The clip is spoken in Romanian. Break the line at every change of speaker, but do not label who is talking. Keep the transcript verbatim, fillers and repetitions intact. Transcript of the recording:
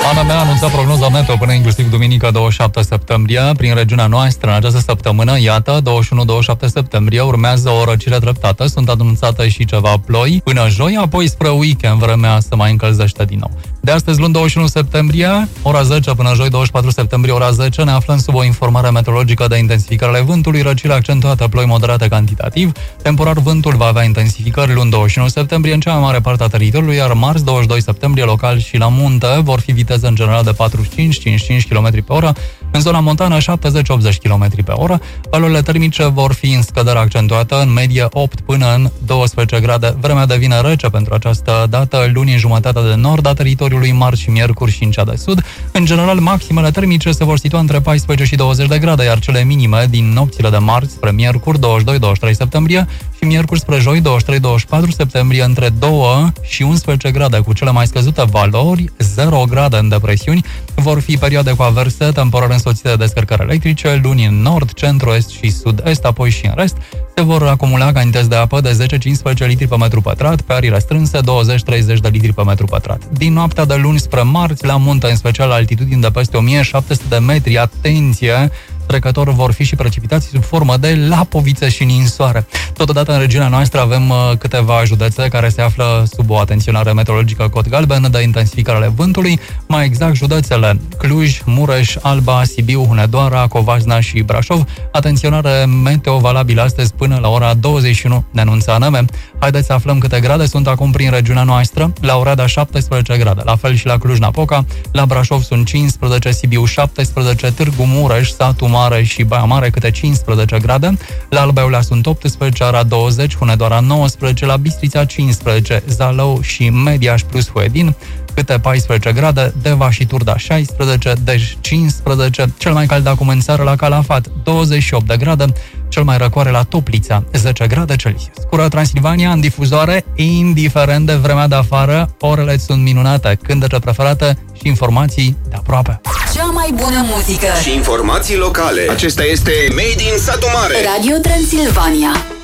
A N M A anunța prognoza meteo până inclusiv duminică douăzeci și șapte septembrie prin regiunea noastră. În această săptămână, iată, douăzeci și unu douăzeci și șapte septembrie, urmează o răcire treptată, sunt anunțate și ceva ploi până joi, apoi spre weekend vremea se mai încălzește din nou. De astăzi, luni douăzeci și unu septembrie, ora zece, până joi douăzeci și patru septembrie, ora zece, ne aflăm sub o informare meteorologică de intensificare ale vântului, răcire accentuată, ploi moderate cantitativ. Temporar vântul va avea intensificări luni douăzeci și unu septembrie în cea mai mare parte a teritoriului, iar marți douăzeci și doi septembrie, local și la munte, vor fi viteze în general de patruzeci și cinci cincizeci și cinci kilometri pe oră, în zona montană șaptezeci optzeci kilometri pe oră. Valorile termice vor fi în scădere accentuată, în medie opt până în doisprezece grade. Vremea devine rece pentru această dată, luni în jumătatea de nord a teritoriului, marți și miercuri și în cea de sud. În general, maximele termice se vor situa între paisprezece și douăzeci de grade, iar cele minime din nopțile de marți spre miercuri, douăzeci și doi douăzeci și trei septembrie, și miercuri spre joi, douăzeci și trei douăzeci și patru septembrie, între doi și unsprezece grade, cu cele mai scăzute valori, zero grade în depresiuni. Vor fi perioade cu averse, temporar însoțite de descărcări electrice, luni în nord, centru, est și sud-est, apoi și în rest. Se vor acumula cantități de apă de zece cincisprezece litri pe metru pătrat, pe arii restrânse douăzeci treizeci de litri pe metru pătrat. Din noaptea de luni spre marți, la munte, în special la altitudini de peste o mie șapte sute de metri, atenție, trecător vor fi și precipitații sub formă de lapovițe și ninsoare. Totodată în regiunea noastră avem uh, câteva județe care se află sub o atenționare meteorologică cod galben de intensificare ale vântului, mai exact județele Cluj, Mureș, Alba, Sibiu, Hunedoara, Covasna și Brașov. Atenționare meteo valabilă astăzi până la ora douăzeci și unu, ne anunță A N M. Haideți să aflăm câte grade sunt acum prin regiunea noastră. La Oradea șaptesprezece grade, la fel și la Cluj-Napoca, la Brașov sunt cincisprezece, Sibiu șaptesprezece, Târgu Mureș, Satu Mare și Baia Mare câte cincisprezece grade, la Alba Iulia sunt optsprezece, Arad douăzeci, Hunedoara nouăsprezece, la Bistrița cincisprezece, Zalău și Mediaș plus Huedin câte paisprezece grade, Deva și Turda șaisprezece, Dej cincisprezece, cel mai cald acum în țară la Calafat douăzeci și opt de grade, cel mai răcoare la Toplița zece grade Celsius. Cură Transilvania în difuzoare, indiferent de vremea de afară, orele sunt minunate, cântece preferate și informații de aproape.
Cea mai bună muzică
și informații locale. Acesta este Made in Satu Mare.
Radio Transilvania.